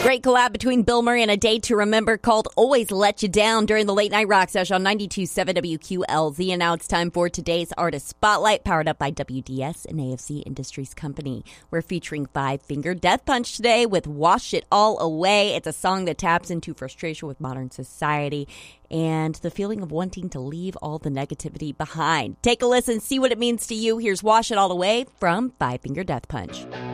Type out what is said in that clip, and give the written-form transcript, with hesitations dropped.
Great collab between Bill Murray and A Day to Remember called Always Let You Down during the Late Night Rock Session on 92.7 WQLZ. And now it's time for today's Artist Spotlight, powered up by WDS and AFC Industries Company. We're featuring Five Finger Death Punch today with Wash It All Away. It's a song that taps into frustration with modern society and the feeling of wanting to leave all the negativity behind. Take a listen, see what it means to you. Here's Wash It All Away from Five Finger Death Punch.